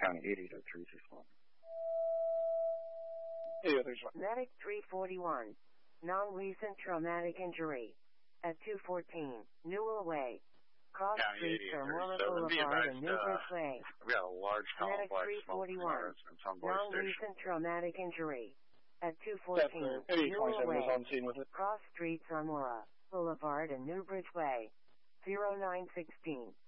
County 80 to 361. 80 to 361. Medic 341. Non-recent traumatic injury. At 214, Newell Way. Cross Street from Warner Boulevard and Newbridge Way. I've got a large Medic complex 341. Non-recent traumatic injury. At 214, That's Newell Way. on scene with it. Cross Street from Warner Boulevard and Newbridge Way. 0916.